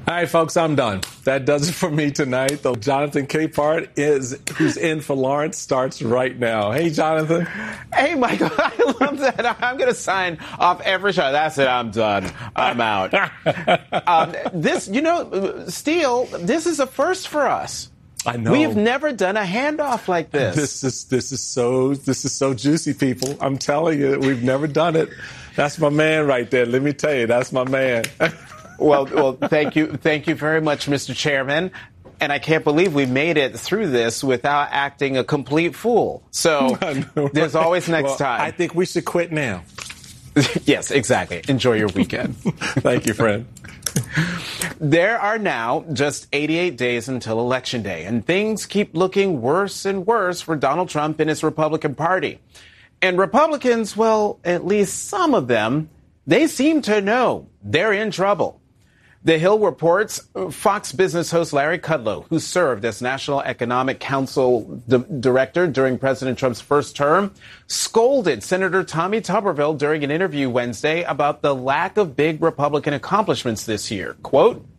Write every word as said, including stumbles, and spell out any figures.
All right, folks, I'm done. That does it for me tonight. Though Jonathan Capehart is who's in for Lawrence starts right now. Hey, Jonathan. Hey, Michael. I love that. I'm going to sign off every show. That's it. I'm done. I'm out. um, this, you know, Steele, this is a first for us. I know. We've never done a handoff like this. This is this is so this is so juicy, people. I'm telling you, we've never done it. That's my man right there. Let me tell you, that's my man. Well, well, thank you. Thank you very much, Mister Chairman. And I can't believe we made it through this without acting a complete fool. So there's always next well, time. I think we should quit now. Yes, exactly. Enjoy your weekend. Thank you, friend. There are now just eighty-eight days until Election Day, and things keep looking worse and worse for Donald Trump and his Republican Party. And Republicans, well, at least some of them, they seem to know they're in trouble. The Hill reports Fox Business host Larry Kudlow, who served as National Economic Council d- director during President Trump's first term, scolded Senator Tommy Tuberville during an interview Wednesday about the lack of big Republican accomplishments this year. Quote,